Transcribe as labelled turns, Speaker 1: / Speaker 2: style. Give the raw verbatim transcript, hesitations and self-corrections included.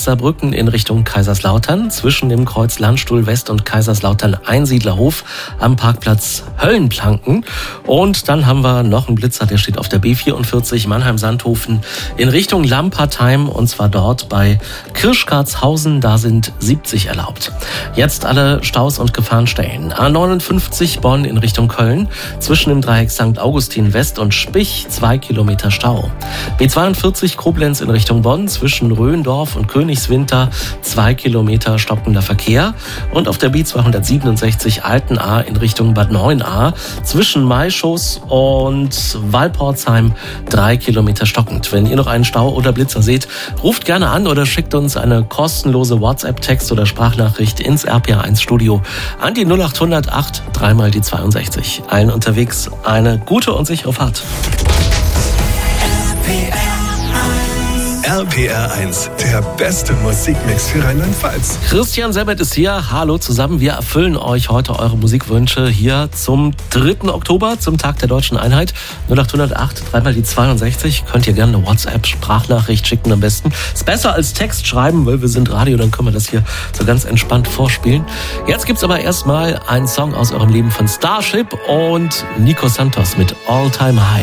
Speaker 1: Saarbrücken in Richtung Kaiserslautern zwischen dem Kreuz Landstuhl West und Kaiserslautern Einsiedlerhof am Parkplatz Höllenplanken. Und dann haben wir noch einen Blitzer, der steht auf der B vierundvierzig Mannheim-Sandhofen in Richtung Lampertheim und zwar dort bei Kirschkartshausen. Da sind siebzig erlaubt. Jetzt alle Staus und Gefahrenstellen. A neunundfünfzig Bonn in Richtung Köln zwischen dem Dreieck Sankt Augustin West und Spich zwei Kilometer Stau. B zweiundvierzig Koblenz in Richtung Bonn zwischen Röhendorf und Königswinter zwei Kilometer stockender Verkehr. Und auf der B zweihundertsiebenundsechzig Altenahr in Richtung Bad Neuenahr zwischen Maischoss und Walporzheim drei Kilometer stockend. Wenn ihr noch einen Stau oder Blitzer seht, ruft gerne an oder schickt uns eine kostenlose WhatsApp-Text oder Sprachnachricht ins R P R eins Studio an die null acht null null acht dreimal die zweiundsechzig. Allen unterwegs eine gute und sichere Fahrt.
Speaker 2: R P R eins, der beste Musikmix für Rheinland-Pfalz.
Speaker 1: Christian Semmert ist hier. Hallo zusammen. Wir erfüllen euch heute eure Musikwünsche hier zum dritten Oktober, zum Tag der Deutschen Einheit. null acht null null acht dreimal die zweiundsechzig. Könnt ihr gerne eine WhatsApp-Sprachnachricht schicken am besten. Ist besser als Text schreiben, weil wir sind Radio, dann können wir das hier so ganz entspannt vorspielen. Jetzt gibt's aber erstmal einen Song aus eurem Leben von Starship und Nico Santos mit All Time High.